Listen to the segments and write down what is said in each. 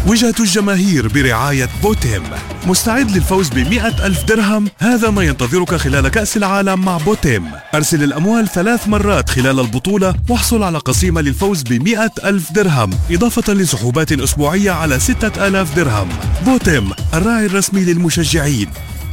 وجهة الجماهير برعاية بوتيم. مستعد للفوز ب100,000 درهم؟ هذا ما ينتظرك خلال كأس العالم مع بوتيم. أرسل الأموال 3 مرات خلال البطولة واحصل على قسيمة للفوز ب100,000 درهم، إضافة لسحوبات أسبوعية على 6,000 درهم. بوتيم، الراعي الرسمي للمشجعين.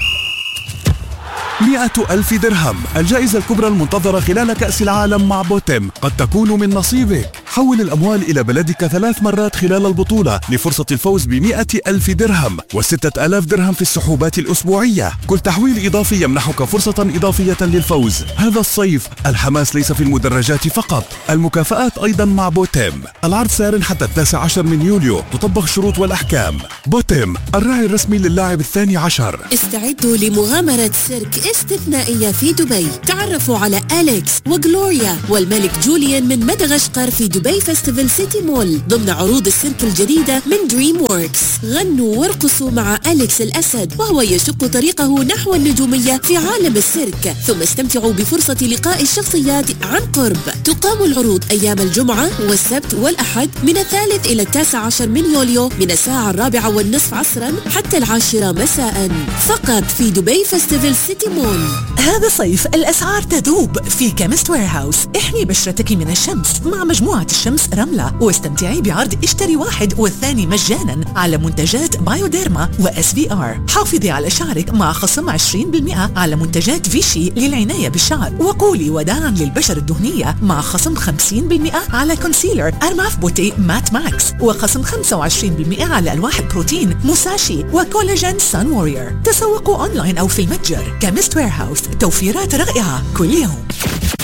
100,000 درهم، الجائزة الكبرى المنتظرة خلال كأس العالم مع بوتيم، قد تكون من نصيبك. حول الأموال إلى بلدك 3 مرات خلال البطولة لفرصة الفوز ب100,000 درهم و6,000 درهم في السحوبات الأسبوعية. كل تحويل إضافي يمنحك فرصة إضافية للفوز. هذا الصيف الحماس ليس في المدرجات فقط، المكافآت أيضا مع بوتيم. العرض سار حتى 19 من يوليو، تطبق الشروط والأحكام. بوتيم، الراعي الرسمي للاعب الثاني عشر. استعدوا لمغامرة سيرك استثنائية في دبي. تعرفوا على أليكس وغلوريا والملك جوليان من مدغشقر في دبي فيستيفال سيتي مول ضمن عروض السيرك الجديدة من دريم ووركس. غنوا وارقصوا مع أليكس الأسد وهو يشق طريقه نحو النجومية في عالم السيرك، ثم استمتعوا بفرصة لقاء الشخصيات عن قرب. تقام العروض أيام الجمعة والسبت والأحد من 3 إلى 19 من يوليو من الساعة 4:30 عصرا حتى 10 مساء، فقط في دبي فيستيفال سيتي مول. هذا صيف الأسعار تذوب في كيمست وير هاوس. احمي بشرتك من الشمس مع مجموعة الشمس رملة، واستمتعي بعرض اشتري واحد والثاني مجانا على منتجات بايوديرما وSVR. حافظي على شعرك مع خصم 20% على منتجات فيشي للعناية بالشعر، وقولي وداعا للبشرة الدهنية مع خصم 50% على كونسيلر أرماف بوتي مات ماكس، وخصم 25% على ألواح بروتين موساشي وكولاجين سان وورير. تسوقوا أونلاين أو في المتجر. كيمست وير هاوس، توفيرات رائعة كل يوم.